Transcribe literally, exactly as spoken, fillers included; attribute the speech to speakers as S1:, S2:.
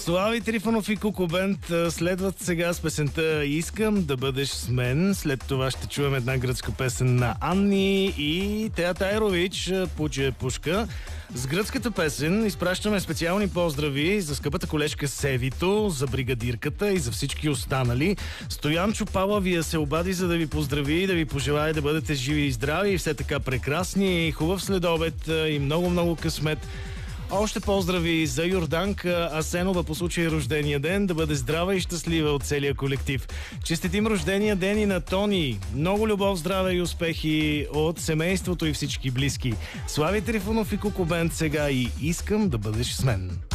S1: Слави Трифонов и Куко Бенд следват сега с песента "Искам да бъдеш с мен". След това ще чуем една гръцка песен на Анни и Тея Тайрович "Пуче пушка". С гръцката песен изпращаме специални поздрави за скъпата колежка Севито, за бригадирката и за всички останали. Стоян Чупала ви се обади, за да ви поздрави и да ви пожелая да бъдете живи и здрави и все така прекрасни. Хубав следобед и много-много късмет. Още поздрави за Йорданка Асенова по случай рождения ден. Да бъде здрава и щастлива от целия колектив. Честитим рождения ден и на Тони. Много любов, здраве и успехи от семейството и всички близки. Слави Трифонов и Куко Бенд сега и "Искам да бъдеш с мен".